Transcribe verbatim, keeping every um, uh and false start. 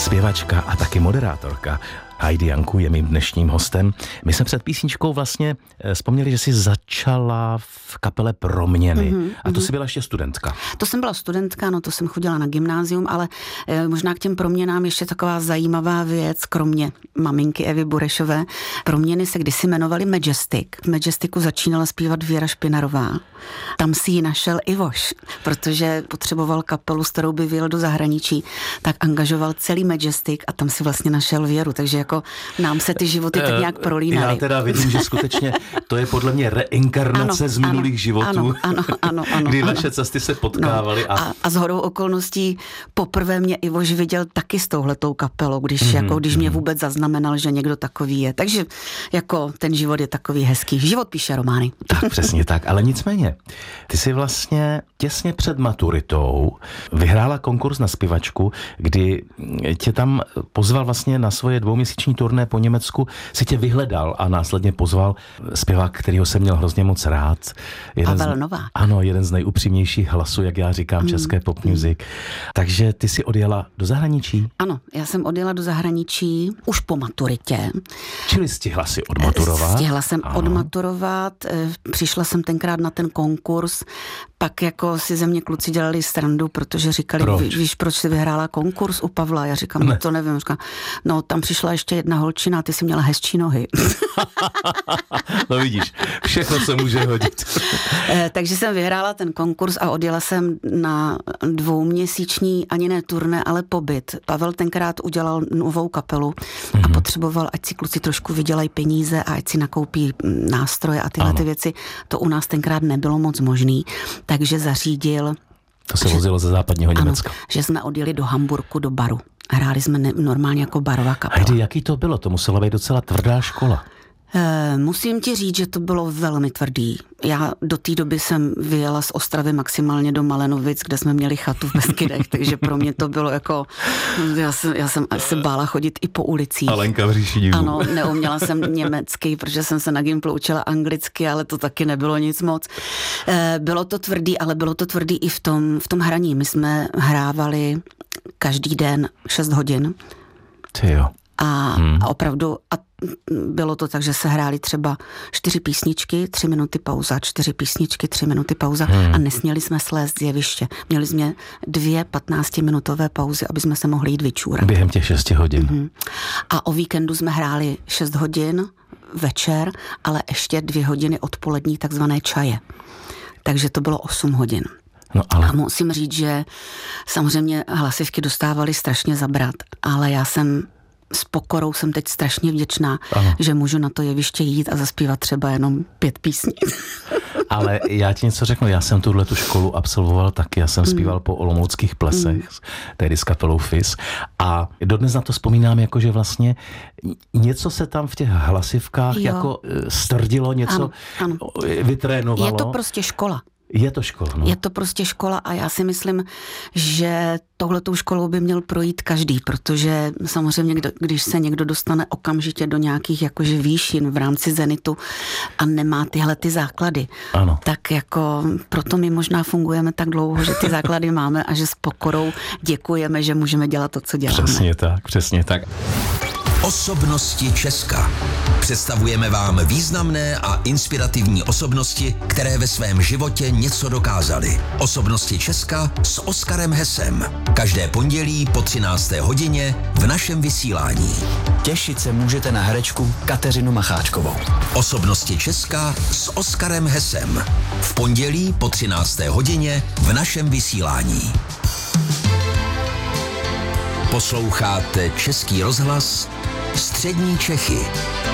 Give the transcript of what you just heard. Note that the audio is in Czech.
Zpěvačka a taky moderátorka Heidi Janku je mým dnešním hostem. My jsme před písničkou vlastně vzpomněli, že jsi začala v kapele Proměny. Mm-hmm. A to jsi byla ještě studentka. To jsem byla studentka, no to jsem chodila na gymnázium, ale e, možná k těm proměnám ještě taková zajímavá věc, kromě maminky Evy Burešové. Proměny se kdysi jmenovaly Majestic. V Majesticu začínala zpívat Věra Špinarová. Tam si ji našel Ivoš, protože potřeboval kapelu, s kterou by vyjel do zahraničí, tak angažoval celý Majestic a tam si vlastně našel Věru, takže jako nám se ty životy tak nějak prolínaly. Já teda vidím, že skutečně to je podle mě reinkarnace ano, z minulých ano, životů, ano, ano, ano, ano, kdy ano. naše cesty se potkávaly. No, a, a shodou okolností poprvé mě Ivoš viděl taky s touhletou kapelou, když, mm-hmm, jako, když mě vůbec zaznamenal, že někdo takový je. Takže jako ten život je takový hezký. Život píše romány. Tak přesně tak, ale nicméně, ty jsi vlastně těsně před maturitou vyhrála konkurs na zpěvačku, kdy tě tam pozval vlastně na svoje dvouměsíční turné po Německu, si tě vyhledal a následně pozval zpěvák, kterýho jsem měl hrozně moc rád. Jeden Pavel z, Novák. Ano, jeden z nejupřímnějších hlasů, jak já říkám, mm. české pop music. Takže ty jsi odjela do zahraničí? Ano, já jsem odjela do zahraničí už po maturitě. Čili stihla si odmaturovat? Stihla jsem ano. odmaturovat, přišla jsem tenkrát na ten konkurs, pak jako si ze mě kluci dělali srandu, protože říkali, proč? Ví, víš, proč jsi vyhrála konkurs u Pavla? Já říkám, ne. no to nevím. Říkám, no tam přišla ještě jedna holčina, ty jsi měla hezčí nohy. No vidíš, všechno se může hodit. Takže jsem vyhrála ten konkurs a odjela jsem na dvouměsíční, ani ne turné, ale pobyt. Pavel tenkrát udělal novou kapelu mm-hmm. a potřeboval, ať si kluci trošku vydělají peníze a ať si nakoupí nástroje a tyhle ano. ty věci. To u nás tenkrát nebylo moc možný, takže zařídil... To se vozilo ze západního ano, Německa. Že jsme odjeli do Hamburku, do baru. Hráli jsme ne, normálně jako barová kapela. Heidi, jaký to bylo? To musela být docela tvrdá škola. E, musím ti říct, že to bylo velmi tvrdý. Já do té doby jsem vyjela z Ostravy maximálně do Malenovic, kde jsme měli chatu v Beskydech, takže pro mě to bylo jako... Já jsem, já jsem se bála chodit i po ulicích. Alenka v říši divů. Ano, neuměla jsem německy, protože jsem se na Gimplu učila anglicky, ale to taky nebylo nic moc. E, bylo to tvrdý, ale bylo to tvrdý i v tom, v tom hraní. My jsme hrávali každý den šest hodin. Ty jo. A, hmm. a opravdu... A bylo to tak, že se hrály třeba čtyři písničky, tři minuty pauza, čtyři písničky, tři minuty pauza hmm. a nesměli jsme slézt z jeviště. Měli jsme dvě patnáctiminutové pauzy, aby jsme se mohli jít vyčůrat. Během těch šesti hodin. Hmm. A o víkendu jsme hráli šest hodin večer, ale ještě dvě hodiny odpolední takzvané čaje. Takže to bylo osm hodin. No ale... A musím říct, že samozřejmě hlasivky dostávali strašně zabrat, ale já jsem s pokorou jsem teď strašně vděčná, ano. že můžu na to jeviště jít a zaspívat třeba jenom pět písní. Ale já ti něco řeknu, já jsem tuhle tu školu absolvoval taky, já jsem mm. zpíval po olomouckých plesech, mm. tehdy s kapelou F I S a dodnes na to vzpomínám, jako že vlastně něco se tam v těch hlasivkách jo. jako strdilo, něco ano, ano. vytrénovalo. Je to prostě škola. Je to škola, no. Je to prostě škola a já si myslím, že touhletou školou by měl projít každý, protože samozřejmě, když se někdo dostane okamžitě do nějakých jakože výšin v rámci zenitu a nemá tyhle ty základy, ano. tak jako proto my možná fungujeme tak dlouho, že ty základy máme a že s pokorou děkujeme, že můžeme dělat to, co děláme. Přesně tak, přesně tak. Osobnosti Česka. Představujeme vám významné a inspirativní osobnosti, které ve svém životě něco dokázaly. Osobnosti Česka s Oskarem Hesem. Každé pondělí po třinácté hodině v našem vysílání. Těšit se můžete na herečku Kateřinu Macháčkovou. Osobnosti Česka s Oskarem Hesem. V pondělí po třinácté hodině v našem vysílání. Posloucháte Český rozhlas Střední Čechy.